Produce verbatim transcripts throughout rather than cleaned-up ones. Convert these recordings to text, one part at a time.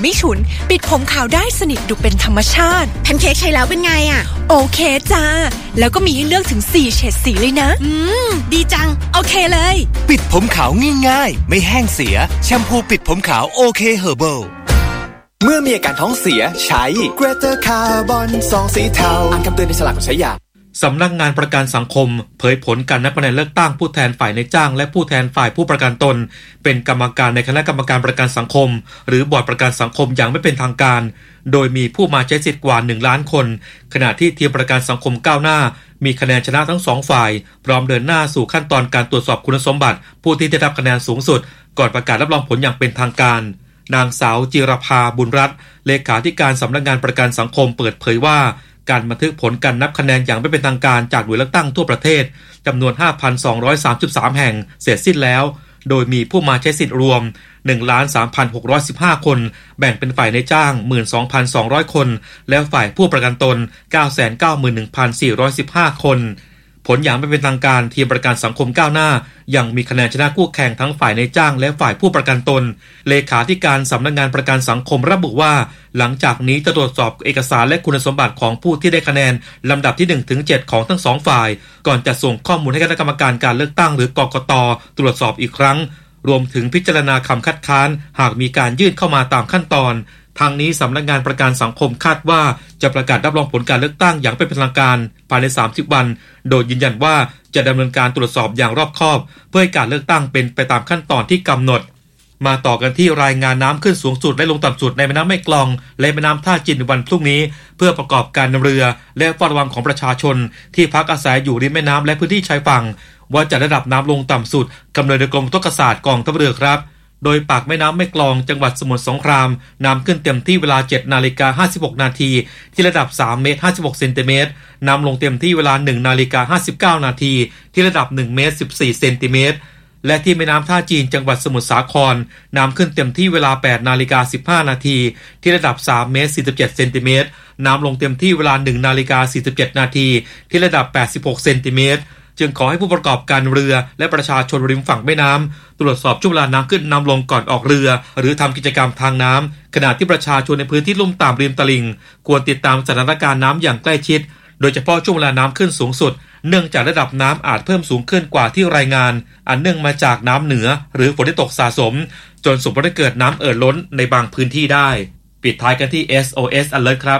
ไม่ฉุนปิดผมขาวได้สนิทดูเป็นธรรมชาติแพนเค้กใช้แล้วเป็นไงอ่ะโอเคจ้าแล้วก็มีให้เลือกถึงสี่เฉดสีเลยนะอืมดีจังโอเคเลยปิดผมขาวง่ายๆไม่แห้งเสียแชมพูปิดผมขาวโอเคเฮอร์เบิลเมื่อมีอาการท้องเสียใช้ Greater Carbon ซองสีเทาอ่านคำเตือนในฉลากก่อนใช้ยาสำนักงานประกันสังคมเผยผลการนับคะแนนเลือกตั้งผู้แทนฝ่ายในจ้างและผู้แทนฝ่ายผู้ประกันตนเป็นกรรมการในคณะกรรมการประกันสังคมหรือบอร์ดประกันสังคมอย่างไม่เป็นทางการโดยมีผู้มาใช้สิทธิ์กว่าหนึ่งล้านคนขณะที่ทีมประกันสังคมก้าวหน้ามีคะแนนชนะทั้งสองฝ่ายพร้อมเดินหน้าสู่ขั้นตอนการตรวจสอบคุณสมบัติผู้ที่ได้รับคะแนนสูงสุดก่อนประกาศรับรองผลอย่างเป็นทางการนางสาวจิรภาบุญรัตน์เลขาธิการสำนักงานประกันสังคมเปิดเผยว่าการบันทึกผลการนับคะแนนอย่างไม่เป็นทางการจากหน่วยเลือกตั้งทั่วประเทศจำนวน ห้าพันสองร้อยสามสิบสาม แห่งเสร็จสิ้นแล้วโดยมีผู้มาใช้สิทธิ์รวม หนึ่งล้านสามพันหกร้อยสิบห้า คนแบ่งเป็นฝ่ายในจ้าง หนึ่งหมื่นสองพันสองร้อย คนและฝ่ายผู้ประกันตน เก้าแสนเก้าหมื่นหนึ่งพันสี่ร้อยสิบห้า คนผลอย่างไม่เป็นทางการทีมประกันสังคมก้าวหน้ายังมีคะแนนชนะคู่แข่งทั้งฝ่ายในจ้างและฝ่ายผู้ประกันตนเลขาธิการสำนักงานประกันสังคมระบุว่าหลังจากนี้จะตรวจสอบเอกสารและคุณสมบัติของผู้ที่ได้คะแนนลำดับที่ หนึ่งถึงเจ็ด ของทั้งสองฝ่ายก่อนจะส่งข้อมูลให้คณะกรรมการการเลือกตั้งหรือกกต.ตรวจสอบอีกครั้งรวมถึงพิจารณาคำคัดค้านหากมีการยื่นเข้ามาตามขั้นตอนทางนี้สำนักงานประกันสังคมคาดว่าจะประกาศรับรองผลการเลือกตั้งอย่างเป็นทางการภายในสามสิบวันโดยยืนยันว่าจะดำเนินการตรวจสอบอย่างรอบคอบเพื่อให้การเลือกตั้งเป็นไปตามขั้นตอนที่กำหนดมาต่อกันที่รายงานน้ำขึ้นสูงสุดและลงต่ำสุดในแม่น้ำแม่กลองและแม่น้ำท่าจีนในวันพรุ่งนี้เพื่อประกอบการนำเรือและเฝ้าระวังของประชาชนที่พักอาศัยอยู่ริมแม่น้ำและพื้นที่ชายฝั่งว่าจะระดับน้ำลงต่ำสุดกำหนดโดยกรมอุทกศาสตร์กองทัพเรือครับโดยปากแม่น้ำแม่กลองจังหวัดสมุทรสงครามน้ำขึ้นเต็มที่เวลา เจ็ดนาฬิกาห้าสิบหกนาทีที่ระดับสามเมตรห้าสิบหกเซนติเมตรน้ำลงเต็มที่เวลา หนึ่งนาฬิกาห้าสิบเก้านาทีที่ระดับหนึ่งเมตรสิบสี่เซนติเมตรและที่แม่น้ำท่าจีนจังหวัดสมุทรสาครน้ำขึ้นเต็มที่เวลา แปดนาฬิกาสิบห้านาทีที่ระดับสามเมตรสี่สิบเจ็ดเซนติเมตรน้ำลงเต็มที่เวลา หนึ่งนาฬิกาสี่สิบเจ็ดนาทีที่ระดับแปดสิบหกเซนติเมตรจึงขอให้ผู้ประกอบการเรือและประชาชนริมฝั่งแม่น้ำตรวจสอบช่วงเวลาน้ำขึ้นน้ำลงก่อนออกเรือหรือทำกิจกรรมทางน้ำขณะที่ประชาชนในพื้นที่ลุ่มต่ำริมตลิ่งควรติดตามสถานการณ์น้ำอย่างใกล้ชิดโดยเฉพาะช่วงเวลาน้ำขึ้นสูงสุดเนื่องจากระดับน้ำอาจเพิ่มสูงขึ้นกว่าที่รายงานอันเนื่องมาจากน้ำเหนือหรือฝนที่ตกสะสมจนส่งผลให้เกิดน้ำเอ่อล้นในบางพื้นที่ได้ปิดท้ายกันที่ เอส โอ เอส Alert ครับ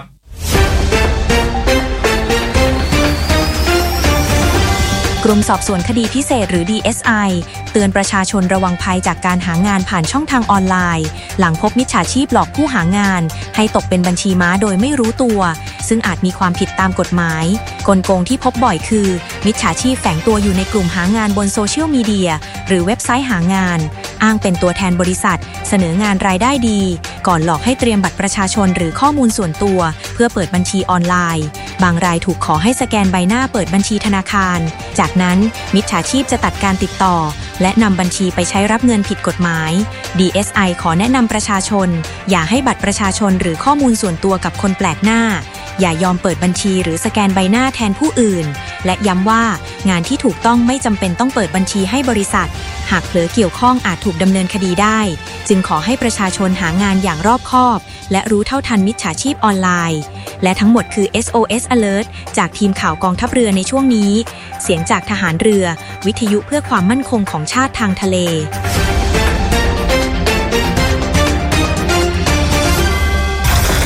กรมสอบสวนคดีพิเศษหรือ ดี เอส ไอ เตือนประชาชนระวังภัยจากการหางานผ่านช่องทางออนไลน์หลังพบมิจฉาชีพหลอกผู้หางานให้ตกเป็นบัญชีม้าโดยไม่รู้ตัวซึ่งอาจมีความผิดตามกฎหมายกลโกงที่พบบ่อยคือมิจฉาชีพแฝงตัวอยู่ในกลุ่มหางานบนโซเชียลมีเดียหรือเว็บไซต์หางานอ้างเป็นตัวแทนบริษัทเสนองานรายได้ดีก่อนหลอกให้เตรียมบัตรประชาชนหรือข้อมูลส่วนตัวเพื่อเปิดบัญชีออนไลน์บางรายถูกขอให้สแกนใบหน้าเปิดบัญชีธนาคารจากนั้นมิจฉาชีพจะตัดการติดต่อและนำบัญชีไปใช้รับเงินผิดกฎหมาย ดี เอส ไอ ขอแนะนำประชาชนอย่าให้บัตรประชาชนหรือข้อมูลส่วนตัวกับคนแปลกหน้าอย่ายอมเปิดบัญชีหรือสแกนใบหน้าแทนผู้อื่นและย้ำว่างานที่ถูกต้องไม่จำเป็นต้องเปิดบัญชีให้บริษัทหากเผลอเกี่ยวข้องอาจถูกดำเนินคดีได้จึงขอให้ประชาชนหางานอย่างรอบคอบและรู้เท่าทันมิจฉาชีพออนไลน์และทั้งหมดคือ เอส โอ เอส Alert จากทีมข่าวกองทัพเรือในช่วงนี้เสียงจากทหารเรือวิทยุเพื่อความมั่นคงของชาติทางทะเล